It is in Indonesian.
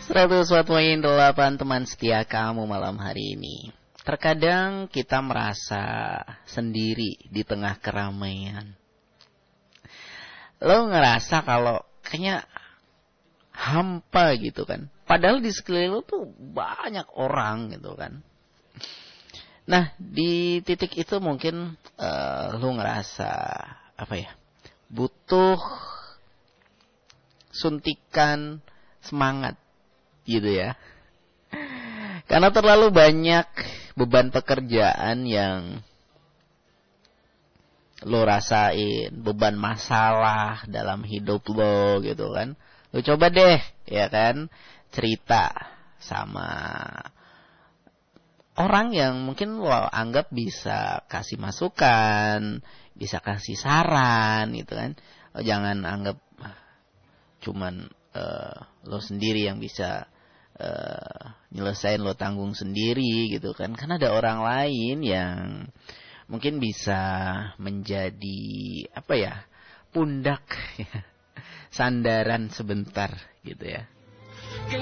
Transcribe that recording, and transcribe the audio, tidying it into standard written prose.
104.8 teman setia kamu malam hari ini. Terkadang kita merasa sendiri di tengah keramaian. Lo ngerasa kalau kayaknya hampa gitu kan. Padahal di sekeliling lo tuh banyak orang gitu kan. Nah, di titik itu mungkin lo ngerasa apa ya? Butuh suntikan semangat gitu ya. Karena terlalu banyak beban pekerjaan yang lo rasain, beban masalah dalam hidup lo gitu kan. Lo coba deh ya kan cerita sama orang yang mungkin lo anggap bisa kasih masukan, bisa kasih saran gitu kan. Lo jangan anggap cuman lo sendiri yang bisa nyelesain, lo tanggung sendiri gitu kan. Karena ada orang lain yang mungkin bisa menjadi apa ya, pundak sandaran sebentar gitu ya.